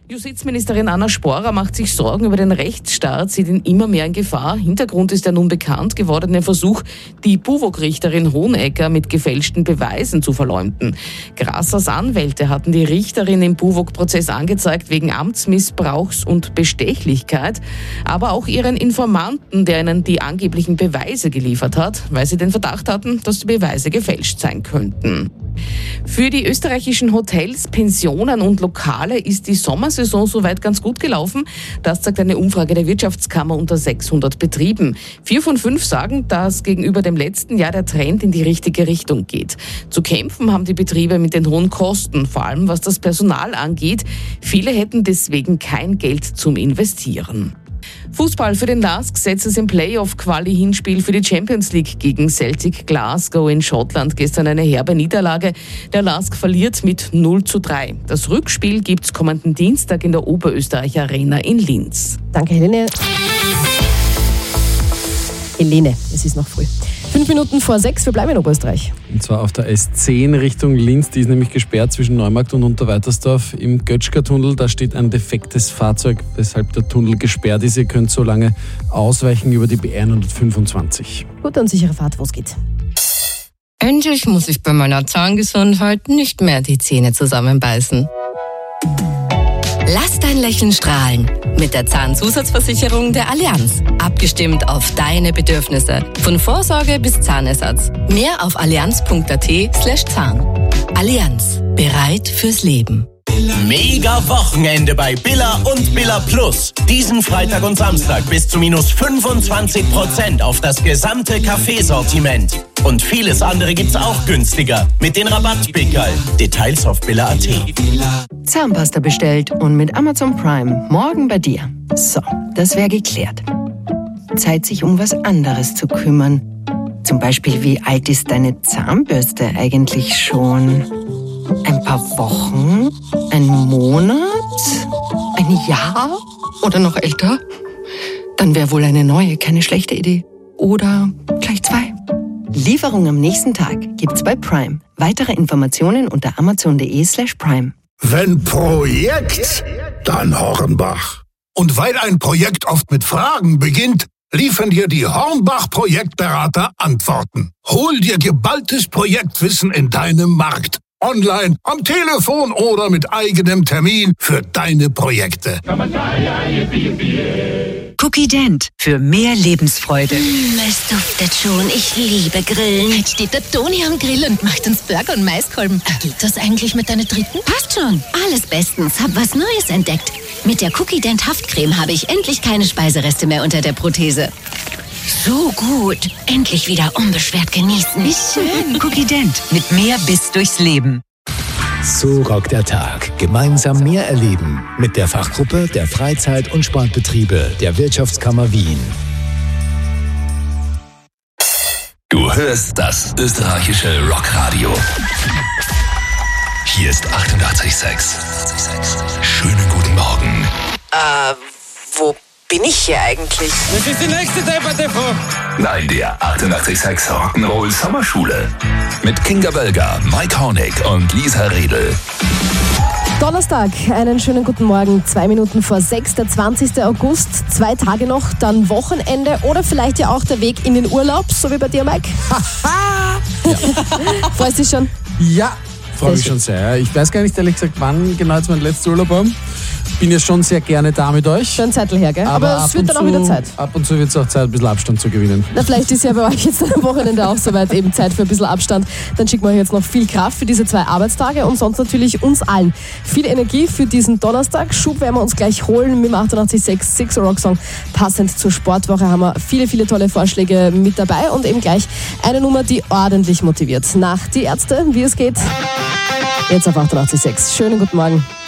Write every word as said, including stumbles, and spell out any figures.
Justizministerin Anna Sporer macht sich Sorgen über den Rechtsstaat, sieht ihn immer mehr in Gefahr. Hintergrund ist der nun bekannt gewordene Versuch, die BUWOG-Richterin Hohenecker mit gefälschten Beweisen zu verleumden. Grassers Anwälte hatten die Richterin im BUWOG-Prozess angezeigt wegen Amtsmissbrauchs und Bestechlichkeit, aber auch ihren Informanten, der ihnen die angeblichen Beweise geliefert hat, weil sie den Verdacht hatten, dass die Beweise gefälscht sein könnten. Für die österreichischen Hotels, Pensionen und Lokale ist die Sommersaison soweit ganz gut gelaufen. Das zeigt eine Umfrage der Wirtschaftskammer unter sechshundert Betrieben. Vier von fünf sagen, dass gegenüber dem letzten Jahr der Trend in die richtige Richtung geht. Zu kämpfen haben die Betriebe mit den hohen Kosten, vor allem was das Personal angeht. Viele hätten deswegen kein Geld zum Investieren. Fußball für den Lask setzt es im Playoff-Quali-Hinspiel für die Champions League gegen Celtic Glasgow in Schottland gestern eine herbe Niederlage. Der Lask verliert mit null zu drei. Das Rückspiel gibt's kommenden Dienstag in der Oberösterreich Arena in Linz. Danke, Helene. Helene, es ist noch früh. Fünf Minuten vor sechs, wir bleiben in Oberösterreich. Und zwar auf der S zehn Richtung Linz, die ist nämlich gesperrt zwischen Neumarkt und Unterweitersdorf im Götschger-Tunnel. Da steht ein defektes Fahrzeug, weshalb der Tunnel gesperrt ist. Ihr könnt so lange ausweichen über die B hundertfünfundzwanzig. Gute und sichere Fahrt, wo es geht. Endlich muss ich bei meiner Zahngesundheit nicht mehr die Zähne zusammenbeißen. Lass dein Lächeln strahlen mit der Zahnzusatzversicherung der Allianz. Abgestimmt auf deine Bedürfnisse. Von Vorsorge bis Zahnersatz. Mehr auf allianz.at slash Zahn. Allianz. Bereit fürs Leben. Mega Wochenende bei Billa und Billa Plus. Diesen Freitag und Samstag bis zu minus fünfundzwanzig Prozent auf das gesamte Kaffeesortiment. Und vieles andere gibt's auch günstiger mit den Rabattpickerl. Details auf billa punkt at. Zahnpasta bestellt und mit Amazon Prime morgen bei dir. So, das wäre geklärt. Zeit, sich um was anderes zu kümmern. Zum Beispiel, wie alt ist deine Zahnbürste eigentlich schon? Ein paar Wochen? Ein Monat? Ein Jahr? Oder noch älter? Dann wäre wohl eine neue keine schlechte Idee. Oder gleich zwei. Lieferung am nächsten Tag gibt's bei Prime. Weitere Informationen unter amazon.de slash prime. Wenn Projekt, dann Hornbach. Und weil ein Projekt oft mit Fragen beginnt, liefern dir die Hornbach-Projektberater Antworten. Hol dir geballtes Projektwissen in deinem Markt. Online, am Telefon oder mit eigenem Termin für deine Projekte. Cookie Dent für mehr Lebensfreude. Mm, es duftet schon. Ich liebe Grillen. Jetzt steht der Toni am Grill und macht uns Burger und Maiskolben. Geht das eigentlich mit deiner dritten? Passt schon. Alles bestens. Hab was Neues entdeckt. Mit der Cookie Dent Haftcreme habe ich endlich keine Speisereste mehr unter der Prothese. So gut. Endlich wieder unbeschwert genießen. Wie schön. Cookie Dent mit mehr Biss durchs Leben. So rockt der Tag. Gemeinsam mehr erleben. Mit der Fachgruppe der Freizeit- und Sportbetriebe der Wirtschaftskammer Wien. Du hörst das österreichische Rockradio. Hier ist achtundachtzig Komma sechs. Schönen guten Morgen. Äh, wo bin ich hier eigentlich? Das ist die nächste Debatte, Frau. Nein, der achtundachtzig Komma sechs Rock'n'Roll Sommerschule. Mit Kinga Bölger, Mike Hornig und Lisa Redl. Donnerstag, einen schönen guten Morgen. Zwei Minuten vor sechs, der zwanzigsten August. Zwei Tage noch, dann Wochenende oder vielleicht ja auch der Weg in den Urlaub, so wie bei dir, Mike. Ja. Freust du dich schon? Ja, freue mich schon sehr. Ich weiß gar nicht, ehrlich gesagt, wann genau jetzt mein letzter Urlaub war. Bin ja schon sehr gerne da mit euch. Schon ein Zeitl her, gell? Aber, Aber es wird dann auch wieder Zeit. Ab und zu wird es auch Zeit, ein bisschen Abstand zu gewinnen. Na, vielleicht ist ja bei euch jetzt am Wochenende auch soweit eben Zeit für ein bisschen Abstand. Dann schicken wir euch jetzt noch viel Kraft für diese zwei Arbeitstage und sonst natürlich uns allen viel Energie für diesen Donnerstag. Schub werden wir uns gleich holen mit dem achtundachtzig Komma sechs Six Rock Song. Passend zur Sportwoche haben wir viele, viele tolle Vorschläge mit dabei und eben gleich eine Nummer, die ordentlich motiviert. Nach Die Ärzte, wie es geht, jetzt auf achtundachtzig Komma sechs. Schönen guten Morgen.